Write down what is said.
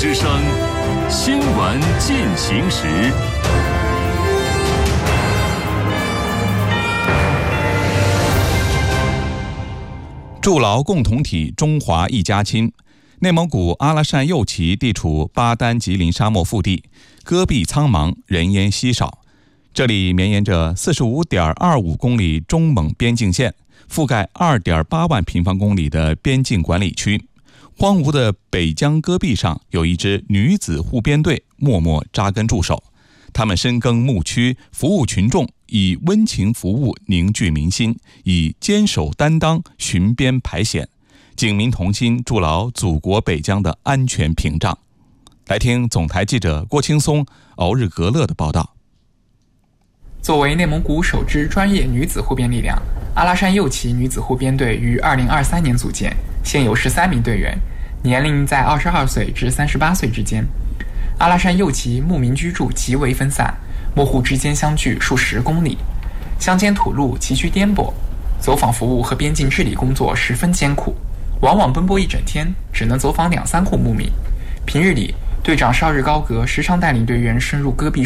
之声，新闻进行时。 筑牢共同体，中华一家亲。内蒙古阿拉善右旗地处巴丹吉林沙漠腹地，戈壁苍茫，人烟稀少。这里绵延着 45.25 公里中蒙边境线，覆盖 2.8 万平方公里的边境管理区。荒芜的北疆戈壁上有一支女子护边队默默扎根驻守，他们深耕牧区，服务群众，以温情服务凝聚民心，以坚守担当巡边排险，警民同心，筑牢祖国北疆的安全屏障。来听总台记者郭青松、敖日格勒的报道。 作为内蒙古首支专业女子护边力量，阿拉善右旗女子护边队于2023年组建，现有13名队员，年龄在22岁至38岁之间。阿拉善右旗牧民居住极为分散，牧户之间相距数10公里，乡间土路崎岖颠簸，走访服务和边境治理工作十分艰苦，往往奔波一整天，只能走访2-3户牧民。平日里，队长邵日高阁时常带领队员深入戈壁